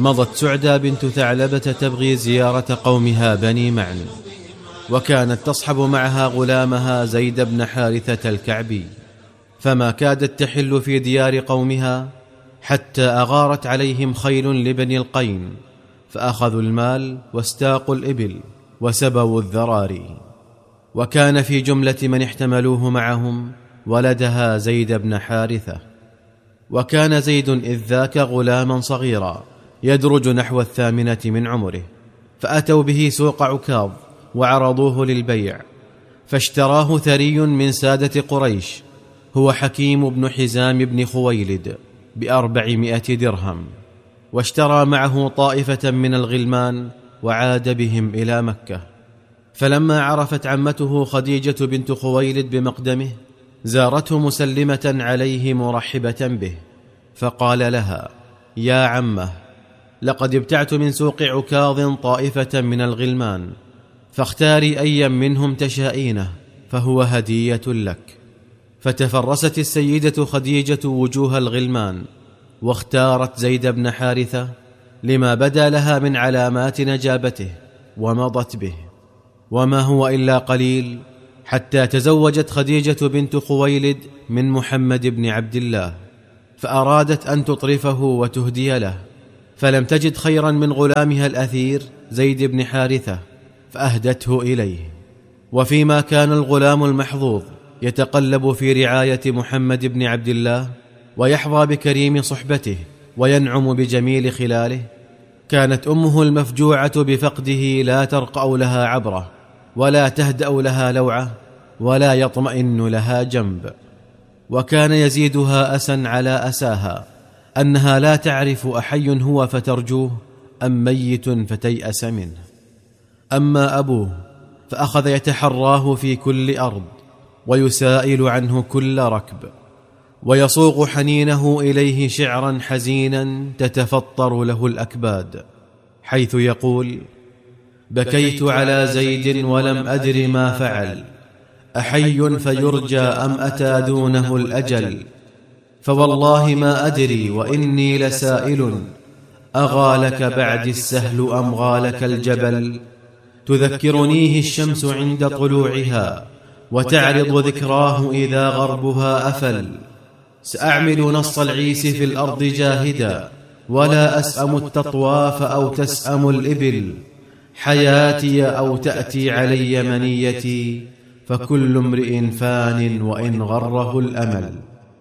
مضت سعدى بنت ثعلبة تبغي زيارة قومها بني معن، وكانت تصحب معها غلامها زيد بن حارثة الكعبي، فما كادت تحل في ديار قومها حتى أغارت عليهم خيل لبني القين، فأخذوا المال واستاقوا الإبل وسبوا الذراري. وكان في جملة من احتملوه معهم ولدها زيد بن حارثة. وكان زيد إذ ذاك غلاما صغيرا يدرج نحو 8 من عمره، فأتوا به سوق عكاظ وعرضوه للبيع، فاشتراه ثري من سادة قريش هو حكيم بن حزام بن خويلد ب400 درهم، واشترى معه طائفة من الغلمان وعاد بهم إلى مكة. فلما عرفت عمته خديجة بنت خويلد بمقدمه زارته مسلمة عليه مرحبة به، فقال لها: يا عمه، لقد ابتعت من سوق عكاظ طائفة من الغلمان، فاختاري أيا منهم تشائينه فهو هدية لك. فتفرست السيدة خديجة وجوه الغلمان واختارت زيد بن حارثة لما بدا لها من علامات نجابته، ومضت به. وما هو إلا قليل حتى تزوجت خديجة بنت خويلد من محمد بن عبد الله، فأرادت أن تطرفه وتهدي له، فلم تجد خيرا من غلامها الأثير زيد بن حارثة فأهدته إليه. وفيما كان الغلام المحظوظ يتقلب في رعاية محمد بن عبد الله ويحظى بكريم صحبته وينعم بجميل خلاله، كانت أمه المفجوعة بفقده لا ترقأ لها عبرة ولا تهدأ لها لوعة ولا يطمئن لها جنب. وكان يزيدها أسا على أساها أنها لا تعرف أحي هو فترجوه أم ميت فتيأس منه. أما أبوه فأخذ يتحراه في كل أرض ويسائل عنه كل ركب، ويصوغ حنينه إليه شعرا حزينا تتفطر له الأكباد، حيث يقول: بكيت على زيد ولم أدر ما فعل، أحي فيرجى أم أتى دونه الأجل، فوالله ما أدري وإني لسائل، أغالك بعد السهل أم غالك الجبل، تذكرنيه الشمس عند طلوعها وتعرض ذكراه إذا غربها أفل، سأعمل نص العيس في الأرض جاهدا ولا أسأم التطواف أو تسأم الإبل، حياتي أو تأتي علي منيتي، فكل امرئ فان وإن غره الأمل.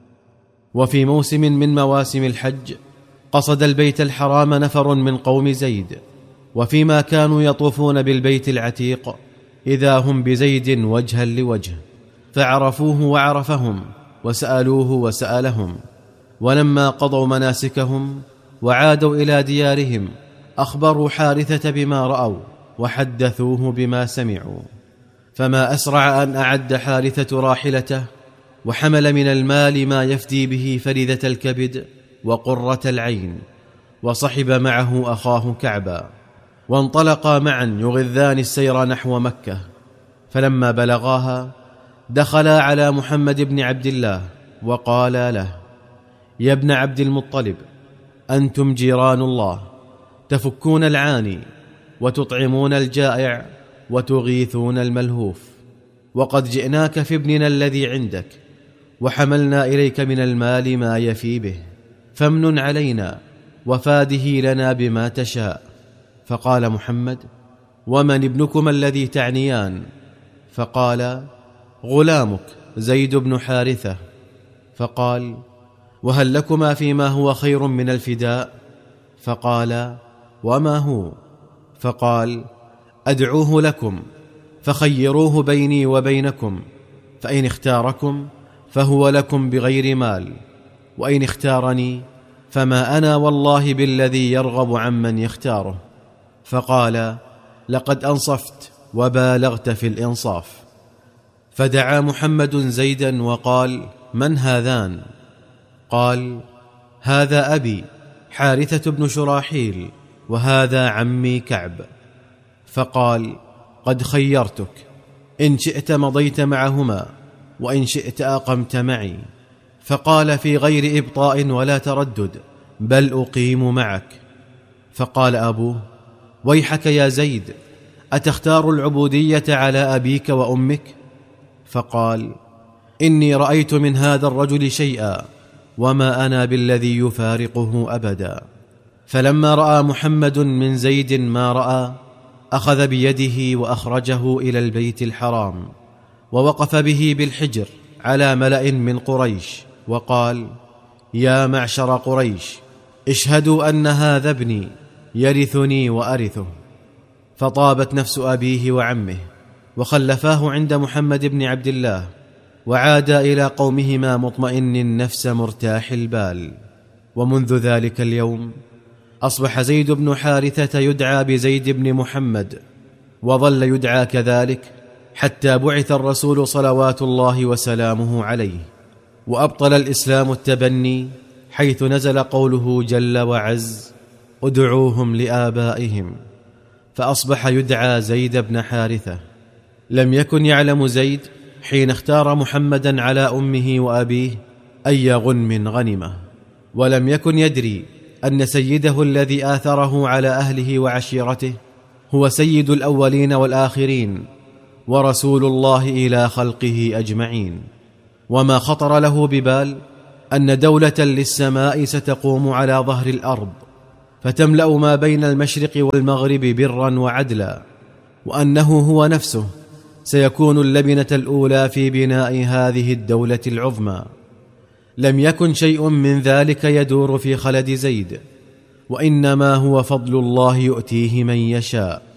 وفي موسم من مواسم الحج قصد البيت الحرام نفر من قوم زيد، وفيما كانوا يطوفون بالبيت العتيق إذا هم بزيد وجها لوجه، فعرفوه وعرفهم وسألوه وسألهم. ولما قضوا مناسكهم وعادوا إلى ديارهم أخبروا حارثة بما رأوا وحدثوه بما سمعوا، فما أسرع أن أعد حارثة راحلته وحمل من المال ما يفدي به فريدة الكبد وقرة العين، وصحب معه أخاه كعبا، وانطلقا معا يغذان السير نحو مكة. فلما بلغاها دخلا على محمد بن عبد الله وقالا له: يا ابن عبد المطلب، أنتم جيران الله، تفكون العاني وتطعمون الجائع وتغيثون الملهوف، وقد جئناك في ابننا الذي عندك، وحملنا إليك من المال ما يفي به، فامنن علينا وفاده لنا بما تشاء. فقال محمد: ومن ابنكما الذي تعنيان؟ فقال: غلامك زيد بن حارثة. فقال: وهل لكما فيما هو خير من الفداء؟ فقال: وما هو؟ فقال: أدعوه لكم فخيروه بيني وبينكم، فإن اختاركم فهو لكم بغير مال، وإن اختارني فما أنا والله بالذي يرغب عمن يختاره. فقال: لقد أنصفت وبالغت في الإنصاف. فدعا محمد زيدا وقال: من هذان؟ قال: هذا أبي حارثة بن شراحيل، وهذا عمي كعب. فقال: قد خيرتك، إن شئت مضيت معهما وإن شئت أقمت معي. فقال في غير إبطاء ولا تردد: بل أقيم معك. فقال أبوه: ويحك يا زيد، أتختار العبودية على أبيك وأمك؟ فقال: إني رأيت من هذا الرجل شيئا، وما أنا بالذي يفارقه أبدا. فلما رأى محمد من زيد ما رأى، أخذ بيده وأخرجه إلى البيت الحرام، ووقف به بالحجر على ملأ من قريش، وقال: يا معشر قريش، اشهدوا أن هذا ابني يرثني وأرثه. فطابت نفس أبيه وعمه، وخلفاه عند محمد بن عبد الله، وعادا إلى قومهما مطمئن النفس مرتاح البال. ومنذ ذلك اليوم أصبح زيد بن حارثة يدعى بزيد بن محمد، وظل يدعى كذلك حتى بعث الرسول صلوات الله وسلامه عليه، وأبطل الإسلام التبني، حيث نزل قوله جل وعز: ادعوهم لآبائهم، فأصبح يدعى زيد بن حارثة. لم يكن يعلم زيد حين اختار محمدا على أمه وأبيه أي غنم غنمه، ولم يكن يدري أن سيده الذي آثره على أهله وعشيرته هو سيد الأولين والآخرين، ورسول الله إلى خلقه أجمعين. وما خطر له ببال أن دولة للسماء ستقوم على ظهر الأرض، فتملأ ما بين المشرق والمغرب برا وعدلا، وأنه هو نفسه سيكون اللبنة الأولى في بناء هذه الدولة العظمى. لم يكن شيء من ذلك يدور في خلد زيد، وإنما هو فضل الله يؤتيه من يشاء.